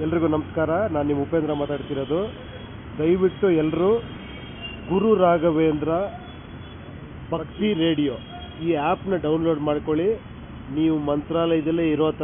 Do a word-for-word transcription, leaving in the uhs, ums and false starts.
ಎಲ್ರಿಗೂ ನಮಸ್ಕಾರ. ನಾನು ನಿಮ್ಮ ಉಪೇಂದ್ರ ಮಾತಾಡ್ತಿರೋದು. ದಯವಿಟ್ಟು ಎಲ್ಲರೂ ಗುರು ರಾಘವೇಂದ್ರ ಭಕ್ತಿ ರೇಡಿಯೋ ಈ ಆ್ಯಪ್ನ ಡೌನ್ಲೋಡ್ ಮಾಡ್ಕೊಳ್ಳಿ. ನೀವು ಮಂತ್ರಾಲಯದಲ್ಲೇ ಇರೋ